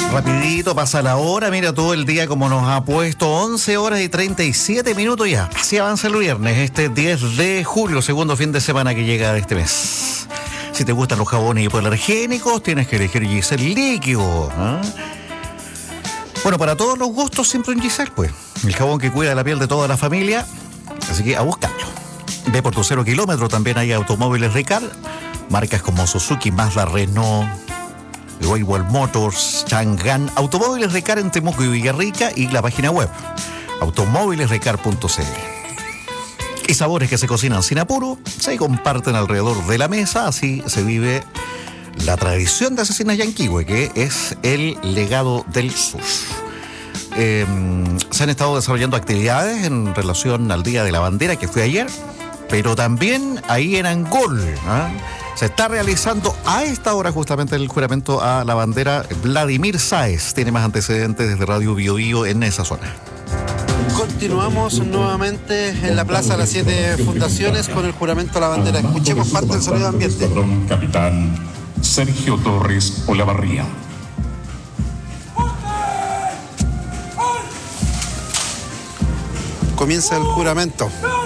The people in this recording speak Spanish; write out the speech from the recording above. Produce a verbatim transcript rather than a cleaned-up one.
Rapidito pasa la hora, mira todo el día como nos ha puesto, once horas y treinta y siete minutos ya. Así avanza el viernes, este diez de julio, segundo fin de semana que llega de este mes. Si te gustan los jabones hipoalergénicos, tienes que elegir Giselle líquido, ¿eh? Bueno, para todos los gustos, siempre un Giselle, pues. El jabón que cuida la piel de toda la familia, así que a buscarlo. Ve por tu cero kilómetro, también hay automóviles Ricard, marcas como Suzuki, Mazda, Renault, Railway Motors, Chang'an, automóviles Ricard en Temuco y Villarrica, y la página web automóviles ricard punto c l. Y sabores que se cocinan sin apuro, se comparten alrededor de la mesa, así se vive la tradición de Asesinas Yanquihue, que es el legado del sur. Eh, se han estado desarrollando actividades en relación al Día de la Bandera, que fue ayer, pero también ahí en Angol, ¿eh? Se está realizando a esta hora justamente el juramento a la bandera. Vladimir Sáez tiene más antecedentes desde Radio Bio Bio en esa zona. Continuamos nuevamente en la Plaza de las Siete Fundaciones con el juramento a la bandera. Escuchemos parte del sonido ambiente. Escuadrón Capitán Sergio Torres Olavarría. Comienza el juramento.